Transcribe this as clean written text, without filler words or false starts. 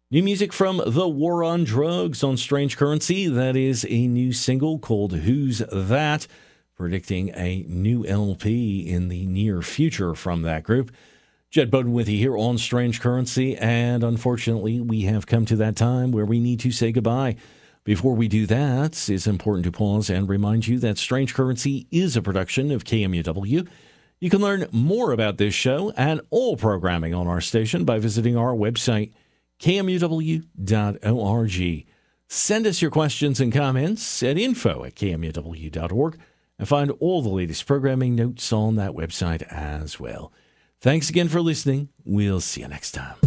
New music from The War on Drugs on Strange Currency. That is a new single called Who's That? Predicting a new LP in the near future from that group. Jed Bowden with you here on Strange Currency, and unfortunately, we have come to that time where we need to say goodbye. Before we do that, it's important to pause and remind you that Strange Currency is a production of KMUW. You can learn more about this show and all programming on our station by visiting our website, KMUW.org. Send us your questions and comments at info@KMUW.org and find all the latest programming notes on that website as well. Thanks again for listening. We'll see you next time.